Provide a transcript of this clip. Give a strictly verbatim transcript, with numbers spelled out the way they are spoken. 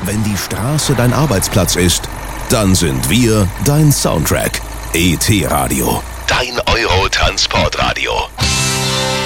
Wenn die Straße dein Arbeitsplatz ist, dann sind wir dein Soundtrack. E T Radio. Dein Euro-Transportradio.